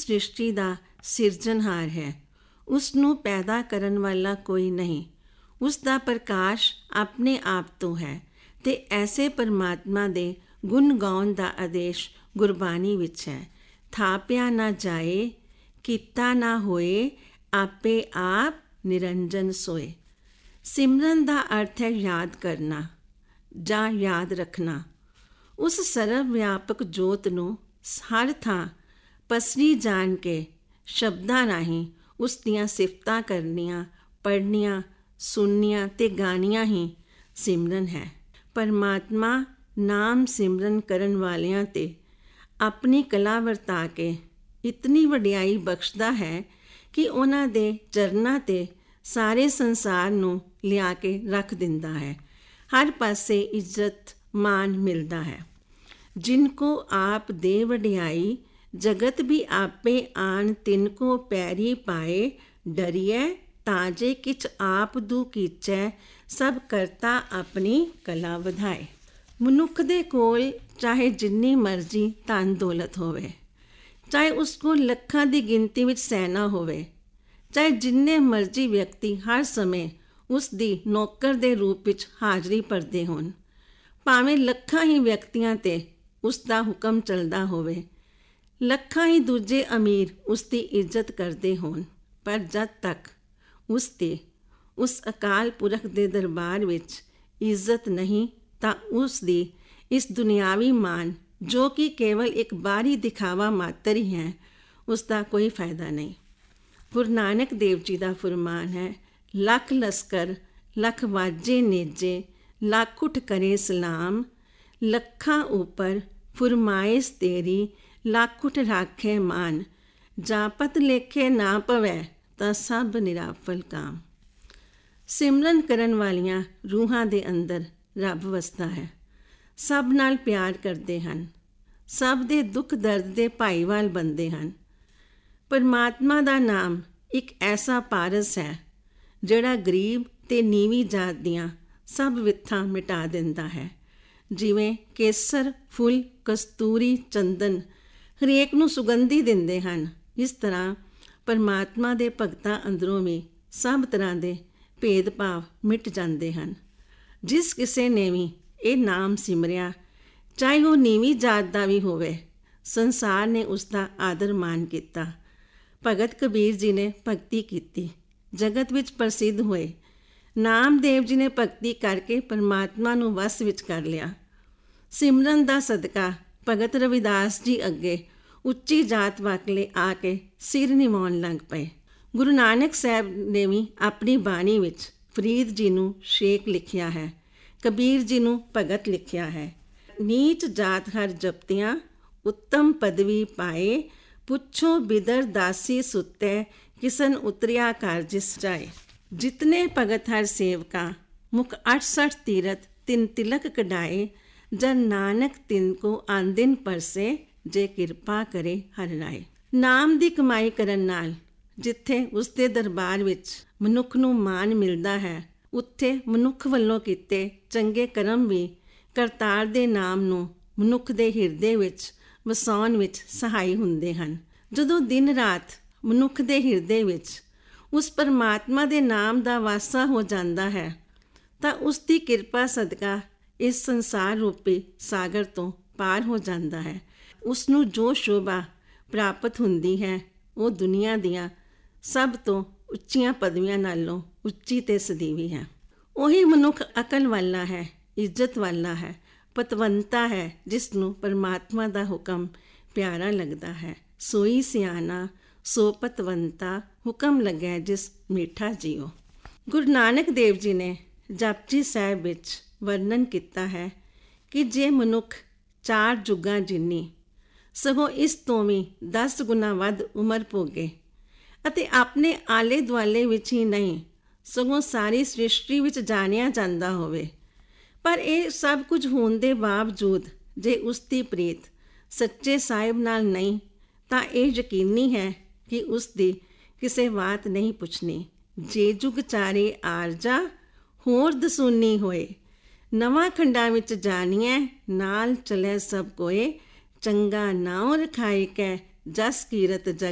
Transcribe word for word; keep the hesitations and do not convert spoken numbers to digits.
ਸ੍ਰਿਸ਼ਟੀ ਦਾ ਸਿਰਜਣਹਾਰ ਹੈ। ਉਸ ਨੂੰ ਪੈਦਾ ਕਰਨ ਵਾਲਾ ਕੋਈ ਨਹੀਂ। ਉਸ ਦਾ ਪ੍ਰਕਾਸ਼ ਆਪਣੇ ਆਪ ਤੋਂ ਹੈ ਅਤੇ ਐਸੇ ਪਰਮਾਤਮਾ ਦੇ ਗੁਣ ਗਾਉਣ ਦਾ ਆਦੇਸ਼ ਗੁਰਬਾਣੀ ਵਿੱਚ ਹੈ। ਥਾਪਿਆ ਨਾ ਜਾਏ, ਕੀਤਾ ਨਾ ਹੋਏ, ਆਪੇ ਆਪ ਨਿਰੰਜਨ ਸੋਏ। ਸਿਮਰਨ ਦਾ ਅਰਥ ਹੈ ਯਾਦ ਕਰਨਾ ਜਾਂ ਯਾਦ ਰੱਖਣਾ। ਉਸ ਸਰਵ ਵਿਆਪਕ ਜੋਤ ਨੂੰ ਹਰ ਥਾਂ ਪਸਰੀ ਜਾਣ ਕੇ ਸ਼ਬਦਾਂ ਰਾਹੀਂ ਉਸ ਦੀਆਂ ਸਿਫਤਾਂ ਕਰਨੀਆਂ, ਪੜ੍ਹਨੀਆਂ, ਸੁਣਨੀਆਂ ਅਤੇ ਗਾਣੀਆਂ ਹੀ ਸਿਮਰਨ ਹੈ। ਪਰਮਾਤਮਾ ਨਾਮ ਸਿਮਰਨ ਕਰਨ ਵਾਲਿਆਂ 'ਤੇ ਆਪਣੀ ਕਲਾ ਵਰਤਾ ਕੇ ਇਤਨੀ ਵਡਿਆਈ ਬਖਸ਼ਦਾ ਹੈ ਕਿ ਉਹਨਾਂ ਦੇ ਚਰਨਾਂ 'ਤੇ ਸਾਰੇ ਸੰਸਾਰ ਨੂੰ ਲਿਆ ਕੇ ਰੱਖ ਦਿੰਦਾ ਹੈ। ਹਰ ਪਾਸੇ ਇੱਜ਼ਤ ਮਾਨ ਮਿਲਦਾ ਹੈ। ਜਿਨ ਕੋ ਆਪ ਦੇ ਵਡਿਆਈ, ਜਗਤ ਵੀ ਆਪੇ ਆਣ ਤਿਨ ਕੋ ਪੈਰੀ ਪਾਏ। ਡਰੀਐ ਤਾਂ ਜੇ ਕਿਛ ਆਪ ਦੂ ਕੀਚੈ, ਸਭ ਕਰਤਾ ਆਪਣੀ ਕਲਾ ਵਧਾਏ। ਮਨੁੱਖ ਦੇ ਕੋਲ ਚਾਹੇ ਜਿੰਨੀ ਮਰਜ਼ੀ ਧਨ ਦੌਲਤ ਹੋਵੇ, ਚਾਹੇ ਉਸ ਕੋਲ ਲੱਖਾਂ ਦੀ ਗਿਣਤੀ ਵਿੱਚ ਸੈਨਾ ਹੋਵੇ, ਚਾਹੇ ਜਿੰਨੇ ਮਰਜ਼ੀ ਵਿਅਕਤੀ ਹਰ ਸਮੇਂ ਉਸ ਦੀ ਨੌਕਰ ਦੇ ਰੂਪ ਵਿੱਚ ਹਾਜ਼ਰੀ ਭਰਦੇ ਹੋਣ, ਭਾਵੇਂ ਲੱਖਾਂ ਹੀ ਵਿਅਕਤੀਆਂ 'ਤੇ ਉਸ ਦਾ ਹੁਕਮ ਚੱਲਦਾ ਹੋਵੇ, ਲੱਖਾਂ ਹੀ ਦੂਜੇ ਅਮੀਰ ਉਸ ਦੀ ਇੱਜ਼ਤ ਕਰਦੇ ਹੋਣ, ਪਰ ਜਦ ਤੱਕ ਉਸ 'ਤੇ ਉਸ ਅਕਾਲ ਪੁਰਖ ਦੇ ਦਰਬਾਰ ਵਿੱਚ ਇੱਜ਼ਤ ਨਹੀਂ ਤਾਂ ਉਸ ਦੀ ਇਸ ਦੁਨਿਆਵੀ ਮਾਨ, ਜੋ ਕਿ ਕੇਵਲ ਇੱਕ ਬਾਹਰੀ ਦਿਖਾਵਾ ਮਾਤਰ ਹੀ ਹੈ, ਉਸ ਦਾ ਕੋਈ ਫਾਇਦਾ ਨਹੀਂ। ਗੁਰੂ ਨਾਨਕ ਦੇਵ ਜੀ ਦਾ ਫੁਰਮਾਨ ਹੈ, ਲੱਖ ਲਸਕਰ ਲੱਖ ਵਾਜੇ ਨੇਜੇ, ਲੱਖ ਉਠ ਕਰੇ ਸਲਾਮ। ਲੱਖਾਂ ਉੱਪਰ ਫੁਰਮਾਇਸ਼ ਤੇਰੀ, ਲੱਖ ਉਠ ਰਾਖੇ ਮਾਨ। ਜਾਪਤ ਲੇਖੇ ਨਾ ਪਵੈ, ਤਾਂ ਸਭ ਨਿਰਾਫਲ ਕਾਮ। ਸਿਮਰਨ ਕਰਨ ਵਾਲੀਆਂ ਰੂਹਾਂ ਦੇ ਅੰਦਰ ਰੱਬ ਵਸਦਾ ਹੈ। ਸਭ ਨਾਲ ਪਿਆਰ ਕਰਦੇ ਹਨ, ਸਭ ਦੇ ਦੁੱਖ ਦਰਦ ਦੇ ਭਾਈਵਾਲ ਬਣਦੇ ਹਨ। ਪਰਮਾਤਮਾ ਦਾ ਨਾਮ ਇੱਕ ਐਸਾ ਪਾਰਸ ਹੈ ਜਿਹੜਾ ਗਰੀਬ ਅਤੇ ਨੀਵੀਂ ਜਾਤ ਦੀਆਂ ਸਭ ਵਿਥਾਂ ਮਿਟਾ ਦਿੰਦਾ ਹੈ। ਜਿਵੇਂ ਕੇਸਰ, ਫੁੱਲ, ਕਸਤੂਰੀ, ਚੰਦਨ ਹਰੇਕ ਨੂੰ ਸੁਗੰਧੀ ਦਿੰਦੇ ਹਨ, ਇਸ ਤਰ੍ਹਾਂ ਪਰਮਾਤਮਾ ਦੇ ਭਗਤਾਂ ਅੰਦਰੋਂ ਵੀ ਸਭ ਤਰ੍ਹਾਂ ਦੇ ਭੇਦਭਾਵ ਮਿਟ ਜਾਂਦੇ ਹਨ। ਜਿਸ ਕਿਸੇ ਨੇ ਵੀ ਇਹ ਨਾਮ ਸਿਮਰਿਆ, ਚਾਹੇ ਉਹ ਨੀਵੀਂ ਜਾਤ ਦਾ ਵੀ ਹੋਵੇ, ਸੰਸਾਰ ਨੇ ਉਸ ਦਾ ਆਦਰ ਮਾਣ ਕੀਤਾ। ਭਗਤ ਕਬੀਰ ਜੀ ਨੇ ਭਗਤੀ ਕੀਤੀ, ਜਗਤ ਵਿੱਚ ਪ੍ਰਸਿੱਧ ਹੋਏ। ਨਾਮਦੇਵ ਜੀ ਨੇ ਭਗਤੀ ਕਰਕੇ ਪਰਮਾਤਮਾ ਨੂੰ ਵਸ ਵਿੱਚ ਕਰ ਲਿਆ। ਸਿਮਰਨ ਦਾ ਸਦਕਾ ਭਗਤ ਰਵਿਦਾਸ ਜੀ ਅੱਗੇ ਉੱਚੀ ਜਾਤ ਵਾਲੇ ਆ ਕੇ ਸਿਰ ਨਿਵਾਉਣ ਲੱਗ ਪਏ। ਗੁਰੂ ਨਾਨਕ ਸਾਹਿਬ ਨੇ ਵੀ ਆਪਣੀ ਬਾਣੀ ਵਿੱਚ ਫਰੀਦ ਜੀ ਨੂੰ ਸ਼ੇਖ ਲਿਖਿਆ ਹੈ, ਕਬੀਰ ਜੀ ਨੂੰ ਭਗਤ ਲਿਖਿਆ ਹੈ। ਨੀਚ ਜਾਤ ਹਰ ਜਪਤਿਆਂ, ਉੱਤਮ ਪਦਵੀ ਪਾਏ। ਪੁੱਛੋ ਬਿਦਰ ਦਾਸੀ ਸੁੱਤੈ, ਕਿਸਨ ਉਤਰਿਆ ਘਰ ਜਿਸ ਜਾਏ। ਜਿਤਨੇ ਭਗਤ ਹਰ ਸੇਵਕਾ, ਮੁਖ ਅਠਸਠ ਤੀਰਥ ਤਿੰਨ ਤਿਲਕ ਕਢਾਏ। ਜਨ ਨਾਨਕ ਤਿਨ ਕੋ ਆਂਦਿਨ ਪਰਸੇ, ਜੇ ਕਿਰਪਾ ਕਰੇ ਹਰਿ ਰਾਏ। ਨਾਮ ਦੀ ਕਮਾਈ ਕਰਨ ਨਾਲ ਜਿੱਥੇ ਉਸ ਦੇ ਦਰਬਾਰ ਵਿੱਚ ਮਨੁੱਖ ਨੂੰ ਮਾਣ ਮਿਲਦਾ ਹੈ, ਉੱਥੇ ਮਨੁੱਖ ਵੱਲੋਂ ਕੀਤੇ ਚੰਗੇ ਕਰਮ ਵੀ ਕਰਤਾਰ ਦੇ ਨਾਮ ਨੂੰ ਮਨੁੱਖ ਦੇ ਹਿਰਦੇ ਵਿੱਚ ਵਸਾਉਣ ਵਿੱਚ ਸਹਾਈ ਹੁੰਦੇ ਹਨ। ਜਦੋਂ ਦਿਨ ਰਾਤ ਮਨੁੱਖ ਦੇ ਹਿਰਦੇ ਵਿੱਚ ਉਸ ਪਰਮਾਤਮਾ ਦੇ ਨਾਮ ਦਾ ਵਾਸਾ ਹੋ ਜਾਂਦਾ ਹੈ, ਤਾਂ ਉਸ ਦੀ ਕਿਰਪਾ ਸਦਕਾ ਇਸ ਸੰਸਾਰ ਰੂਪੀ ਸਾਗਰ ਤੋਂ ਪਾਰ ਹੋ ਜਾਂਦਾ ਹੈ। ਉਸ ਨੂੰ ਜੋ ਸ਼ੋਭਾ ਪ੍ਰਾਪਤ ਹੁੰਦੀ ਹੈ, ਉਹ ਦੁਨੀਆ ਦੀਆਂ ਸਭ ਤੋਂ ਉੱਚੀਆਂ ਪਦਵੀਆਂ ਨਾਲੋਂ ਉੱਚੀ ਅਤੇ ਸਦੀਵੀ ਹੈ। ਉਹੀ ਮਨੁੱਖ ਅਕਲ ਵਾਲਾ ਹੈ, ਇੱਜ਼ਤ ਵਾਲਾ ਹੈ, ਪਤਵੰਤਾ ਹੈ, ਜਿਸ ਨੂੰ ਪਰਮਾਤਮਾ ਦਾ ਹੁਕਮ ਪਿਆਰਾ ਲੱਗਦਾ ਹੈ। ਸੋਈ ਸਿਆਣਾ ਸੋ ਪਤਵੰਤਾ, ਹੁਕਮ ਲੱਗੈ ਜਿਸ ਮੀਠਾ ਜੀਓ। ਗੁਰੂ ਨਾਨਕ ਦੇਵ ਜੀ ਨੇ ਜਪਜੀ ਸਾਹਿਬ ਵਿੱਚ ਵਰਣਨ ਕੀਤਾ ਹੈ ਕਿ ਜੇ ਮਨੁੱਖ ਚਾਰ ਜੁਗਾਂ ਜਿੰਨੀ, ਸਗੋਂ ਇਸ ਤੋਂ ਵੀ ਦਸ ਗੁਣਾ ਵੱਧ ਉਮਰ ਭੋਗੇ ਅਤੇ ਆਪਣੇ ਆਲੇ ਦੁਆਲੇ ਵਿੱਚ ਹੀ ਨਹੀਂ, ਸਗੋਂ ਸਾਰੀ ਸ੍ਰਿਸ਼ਟੀ ਵਿੱਚ ਜਾਣਿਆ ਜਾਂਦਾ ਹੋਵੇ, ਪਰ ਇਹ ਸਭ ਕੁਝ ਹੋਣ ਦੇ ਬਾਵਜੂਦ ਜੇ ਉਸ ਦੀ ਪ੍ਰੀਤ ਸੱਚੇ ਸਾਹਿਬ ਨਾਲ ਨਹੀਂ, ਤਾਂ ਇਹ ਯਕੀਨੀ ਹੈ ਕਿ ਉਸ ਦੀ ਕਿਸੇ ਬਾਤ ਨਹੀਂ ਪੁੱਛਣੀ। ਜੇ ਜੁਗ ਚਾਰੇ ਆਰਜਾ, ਹੋਰ ਦਸੂਨੀ ਹੋਏ। ਨਵਾਂ ਖੰਡਾਂ ਵਿੱਚ ਜਾਣੀਐ, ਨਾਲ ਚਲੇ ਸਭ ਕੋਏ। ਚੰਗਾ ਨਾਉ ਰਖਾਇ ਕੈ, ਜਸ ਕੀਰਤ ਜਗ